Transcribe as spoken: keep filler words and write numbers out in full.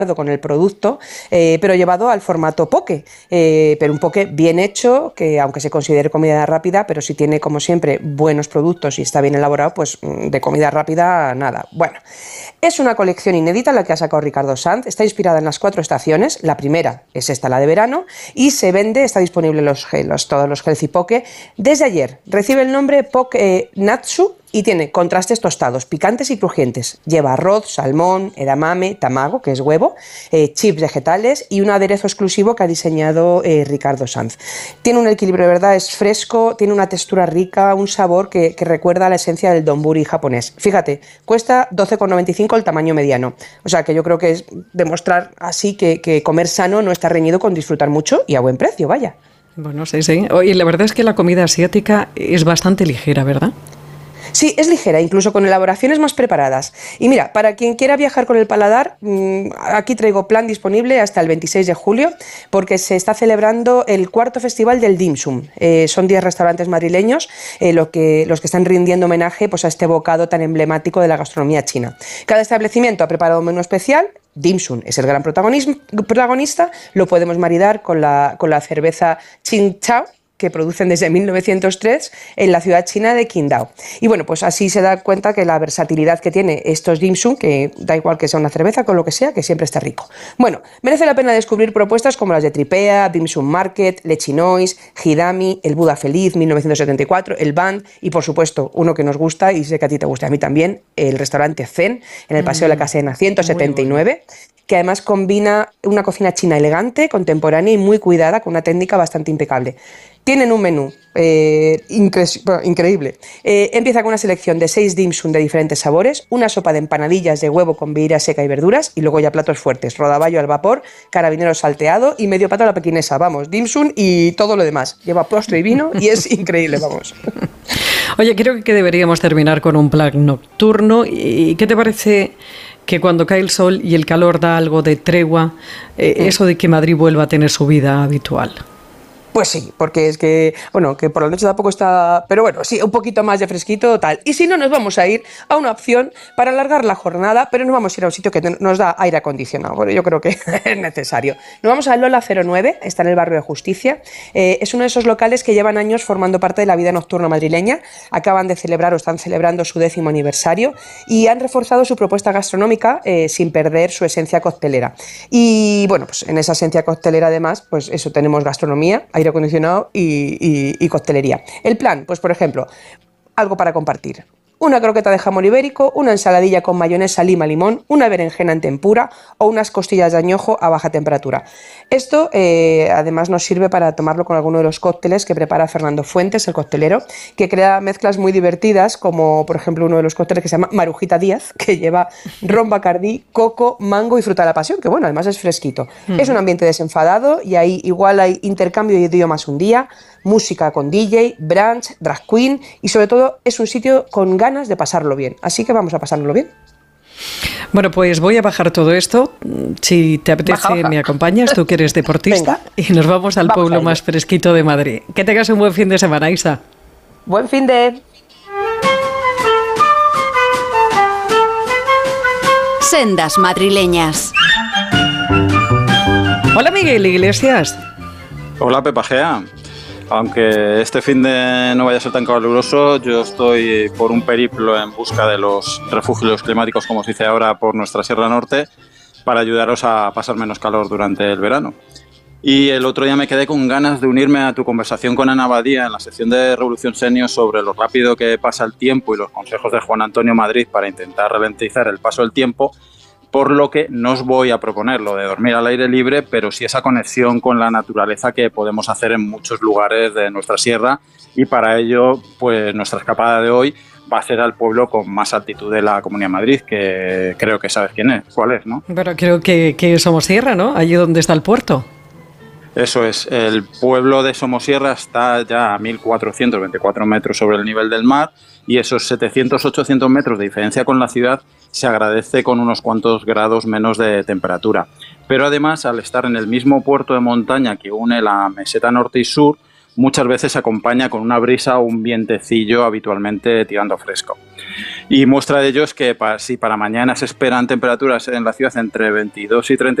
con el producto, eh, pero llevado al formato poke, eh, pero un poke bien hecho, que aunque se considere comida rápida, pero si tiene como siempre buenos productos y está bien elaborado, pues de comida rápida nada. Bueno, es una colección inédita la que ha sacado Ricardo Sanz, está inspirada en las cuatro estaciones, la primera es esta, la de verano, y se vende, está disponible en los gelos, todos los healthy poke, desde ayer. Recibe el nombre Poke eh, Natsu y tiene contrastes tostados, picantes y crujientes. Lleva arroz, salmón, edamame, tamago, que es huevo, eh, chips vegetales y un aderezo exclusivo que ha diseñado eh, Ricardo Sanz. Tiene un equilibrio, de verdad, es fresco, tiene una textura rica, un sabor que, que recuerda a la esencia del donburi japonés. Fíjate, cuesta doce con noventa y cinco el tamaño mediano. O sea que yo creo que es demostrar así que, que comer sano no está reñido con disfrutar mucho y a buen precio, vaya. Bueno, sí, sí. Oye, la verdad es que la comida asiática es bastante ligera, ¿verdad? Sí, es ligera, incluso con elaboraciones más preparadas. Y mira, para quien quiera viajar con el paladar, aquí traigo plan disponible hasta el veintiséis de julio, porque se está celebrando el cuarto festival del Dim Sum. Eh, son diez restaurantes madrileños eh, lo que, los que están rindiendo homenaje pues, a este bocado tan emblemático de la gastronomía china. Cada establecimiento ha preparado un menú especial. Dim Sum es el gran protagonista, lo podemos maridar con la, con la cerveza Qingdao, que producen desde mil novecientos tres en la ciudad china de Qingdao. Y bueno, pues así se da cuenta que la versatilidad que tiene estos dim sum, que da igual que sea una cerveza, con lo que sea, que siempre está rico. Bueno, merece la pena descubrir propuestas como las de Tripea, Dim Sum Market, Lechinois, Hidami, el Buda Feliz, mil novecientos setenta y cuatro, el Band y, por supuesto, uno que nos gusta y sé que a ti te gusta, a mí también, el restaurante Zen, en el Paseo mm, de la Casena ciento setenta y nueve, bueno, que además combina una cocina china elegante, contemporánea y muy cuidada, con una técnica bastante impecable. Tienen un menú eh, incre- bueno, increíble. Eh, empieza con una selección de seis dim sum de diferentes sabores, una sopa de empanadillas de huevo con vieira seca y verduras, y luego ya platos fuertes, rodaballo al vapor, carabinero salteado y medio pato a la pequinesa. Vamos, dim sum y todo lo demás. Lleva postre y vino y es increíble, vamos. Oye, creo que deberíamos terminar con un plan nocturno. ¿Y qué te parece que cuando cae el sol y el calor da algo de tregua, eh, mm. eso de que Madrid vuelva a tener su vida habitual? Pues sí, porque es que, bueno, que por la noche tampoco está, pero bueno, sí, un poquito más de fresquito, tal. Y si no, nos vamos a ir a una opción para alargar la jornada, pero nos vamos a ir a un sitio que nos da aire acondicionado. Bueno, yo creo que es necesario. Nos vamos a Lola cero nueve, está en el barrio de Justicia. Eh, es uno de esos locales que llevan años formando parte de la vida nocturna madrileña. Acaban de celebrar o están celebrando su décimo aniversario y han reforzado su propuesta gastronómica eh, sin perder su esencia coctelera. Y bueno, pues en esa esencia coctelera además, pues eso, tenemos gastronomía, aire acondicionado y, y, y coctelería. El plan, pues por ejemplo, algo para compartir. Una croqueta de jamón ibérico, una ensaladilla con mayonesa, lima, limón, una berenjena en tempura o unas costillas de añojo a baja temperatura. Esto eh, además nos sirve para tomarlo con alguno de los cócteles que prepara Fernando Fuentes, el coctelero, que crea mezclas muy divertidas, como por ejemplo uno de los cócteles que se llama Marujita Díaz, que lleva ron Bacardí, coco, mango y fruta de la pasión, que bueno, además es fresquito. Mm. Es un ambiente desenfadado y ahí igual hay intercambio de idiomas un día, música con D J, brunch, drag queen y sobre todo es un sitio con ganas de pasarlo bien. Así que vamos a pasárnoslo bien. Bueno, pues voy a bajar todo esto. Si te apetece, baja, baja. me acompañas, tú que eres deportista. Venga. Y nos vamos al vamos pueblo más fresquito de Madrid. Que tengas un buen fin de semana, Isa. Buen fin de... Sendas madrileñas. Hola, Miguel Iglesias. Hola, Pepa Gea. Aunque este fin de no vaya a ser tan caluroso, yo estoy por un periplo en busca de los refugios climáticos, como se dice ahora, por nuestra Sierra Norte, para ayudaros a pasar menos calor durante el verano. Y el otro día me quedé con ganas de unirme a tu conversación con Ana Badía en la sección de Revolución Senior sobre lo rápido que pasa el tiempo y los consejos de Juan Antonio Madrid para intentar ralentizar el paso del tiempo, por lo que no os voy a proponer lo de dormir al aire libre, pero sí esa conexión con la naturaleza que podemos hacer en muchos lugares de nuestra sierra, y para ello, pues nuestra escapada de hoy va a ser al pueblo con más altitud de la Comunidad de Madrid, que creo que sabes quién es, cuál es, ¿no? Pero creo que, que Somosierra, ¿no? Allí donde está el puerto. Eso es, el pueblo de Somosierra está ya a mil cuatrocientos veinticuatro metros sobre el nivel del mar, y esos setecientos ochocientos metros de diferencia con la ciudad se agradece con unos cuantos grados menos de temperatura. Pero además, al estar en el mismo puerto de montaña que une la meseta norte y sur, muchas veces se acompaña con una brisa o un vientecillo habitualmente tirando fresco. Y muestra de ello es que para, si para mañana se esperan temperaturas en la ciudad entre veintidós y treinta